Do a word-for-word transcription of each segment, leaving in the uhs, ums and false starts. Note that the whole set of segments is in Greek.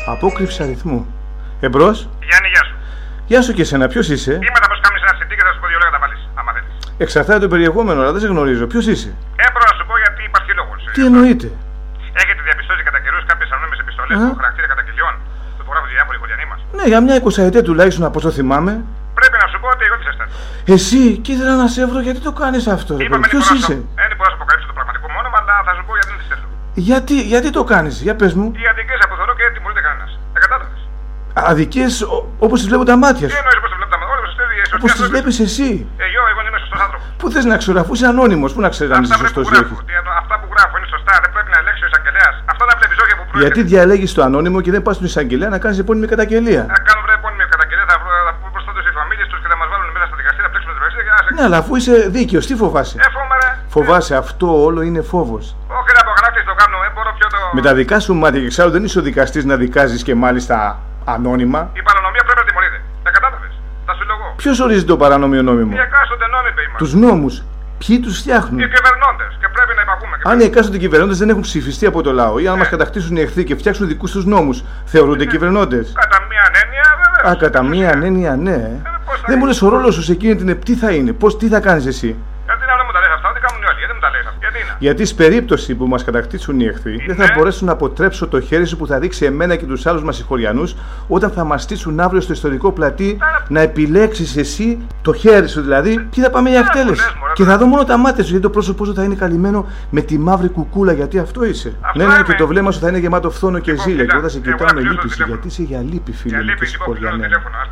Απόκρυψη αριθμού. Εμπρός. Γιάννη, γεια σου. Γεια σου και εσένα, ποιος είσαι? Είμαι τα πως κάμεις ένα σιντή και θα σου πω δύο λόγια τα βάλεις, άμα θέλεις. Εξαρτάται το περιεχόμενο, αλλά δεν σε γνωρίζω. Ποιος είσαι? Έπρεπε να σου πω γιατί υπάρχει λόγος. Τι εννοείται? Έχετε διαπιστώσει κατά καιρούς κάποιες ανώνυμες επιστολές που χαρακτήρα καταγγελιών που υπογράφουν οι διάφοροι χωριανοί μας? Ναι, για μια εικοσαετία τουλάχιστον από όσο θυμάμαι. Πρέπει να σου πω ότι εγώ τι έστελνα. Εσύ, και ήθελα να σε βρω, γιατί το κάνεις αυτό? Ποιος είσαι? Δεν μπορώ να σου αποκαλύψω το πραγματικό μου όνομα, αλλά θα σου πω γιατί δεν τη στέλνω. Γιατί, γιατί το κάνεις, για πες μου. Οι αδικίες αποδορώ και δεν τιμωρείται κανένας. Δεν κατάλαβες? Αδικίες όπως τις βλέπουν τα μάτια σου. Τι εννοείς πως τις βλέπουν τα μάτια σου? Όπως τις βλέπεις εσύ. Εγώ, εγώ είμαι σωστός άνθρωπος. Πού θες να ξέρω, αφού είσαι ανώνυμος, πού να ξέρεις αν είσαι σωστός ή όχι? Αυτά που γράφω είναι σωστά, δεν πρέπει να ελέγξει ο εισαγγελέας. Αυτό να βλέπεις όχι από πού. Γιατί διαλέγεις το ανώνυμο και δεν πας στον εισαγγελέα να κάνεις επώνυμη καταγγελία? Να κάνω βρε επώνυμη καταγγελία, θα πούμε προστάτευση οι φαμίλιες τους και θα μας βάλουν μέσα στα δικαστήρια, να πλέξουμε την δικαστήρια και να σε. Ναι, αλλά αφού είσαι δίκαιος, τι φοβάσαι? Ε, φοβάμαι. Φοβάσαι, αυτό όλο είναι φόβος. Όχι, να απογράφεις το κάνω, δεν μπορώ πιο το. Με τα δικά σου μάτια και εξάλλου δεν είσαι ο δικαστής να δικάζεις και μάλιστα ανώνυμα. Η παρανομία πρέπει να τιμωρείται. Δεν κατάλαβες? Θα σου λέγω. Ποιος ορίζει το παράνομιο νόμιμο? Οι εκάστοτε νόμοι, είπε. Τους νόμους. Ποιοι τους φτιάχνουν? Οι κυβερνώντες. Και πρέπει να υπακούμε. Αν οι εκάστοτε κυβερνώντες δεν έχουν ψηφιστεί από το λαό ή αν ναι. μας κατακτήσουν οι εχθροί και φτιάξουν δικούς τους νόμους, θεωρούνται ναι. κυβερνώντες? Κατά μία έννοια, βέβαια. Α, κατά μία έννοια, ναι. Ε, δεν μου λες ο ρόλος σου σε εκείνη την τι θα είναι, πώς, τι θα κάνεις εσύ? Γιατί να μου τα λες αυτά, ό,τι κάνουν οι άλλοι, γιατί μου τα λες αυτά, γιατί είναι? Γιατί στην περίπτωση που μας κατακτήσουν οι εχθροί, είναι... δεν θα μπορέσουν να αποτρέψω το χέρι σου που θα δείξει εμένα και τους άλλους μας συγχωριανούς όταν θα μας στήσουν αύριο στο ιστορικό πλατή να επιλέξεις εσύ το χέρι σου, δηλαδή, ποιοι θα πάμε για εκτέλεση. Και θα δω μόνο τα μάτια σου, γιατί το πρόσωπό σου θα είναι καλυμμένο με τη μαύρη κουκούλα, γιατί αυτό είσαι. Ναι, ναι, και το βλέμμα σου θα είναι γεμάτο φθόνο και ζήλια. Και εγώ θα σε κοιτάω με λύπηση, γιατί είσαι για λύπη, φίλε μου και συγχωριανέ.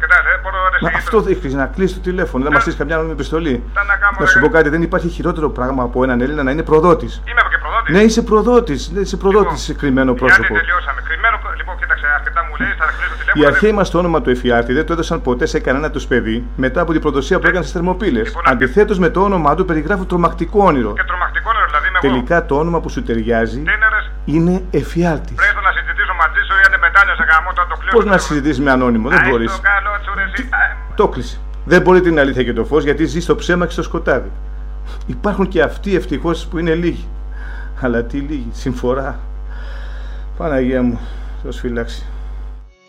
Αυτό έχεις να κλείσει το τηλέφωνο, δεν μας στείλει καμιά νόμιμη επιστολή. Να σου πω κάτι, δεν υπάρχει χειρότερο πράγμα από έναν Έλληνα να είναι προδότης. Είμαι και προδότης. Ναι, είσαι προδότης. Ναι, είσαι προδότης σε κρυμμένο πρόσωπο. Γιατί τελειώσαμε. Κρυμμένο, λοιπόν, κοίταξε, αρκετά μου λέει, θα κλείσω το τηλέφωνο. Οι αρχαίοι μας το όνομα του εφιάλτη δεν το έδωσαν ποτέ σε κανένα τους παιδί μετά από την προδοσία που έκανε στις Θερμοπύλες. Λοιπόν, αντιθέτως με το όνομά του περιγράφουν τρομακτικό όνειρο. Και τρομακτικό όνειρο, δηλαδή με τελικά εγώ. Το όνομα που σου ταιριάζει είναι εφιάλτης. Πρέπει να συζητήσω μαζί σου ή αν μετάνιωσε γαμό το κλείσω. Πώς να συζητήσεις με ανώνυμο, δεν μπορείς. Το κλείσε. Δεν μπορεί την αλήθεια και το φως γιατί ζει στο ψέμα και στο σκοτάδι. Υπάρχουν και αυτοί ευτυχώς που είναι λίγοι. Αλλά τι λίγοι, συμφορά. Παναγία μου, Θεός φυλάξει.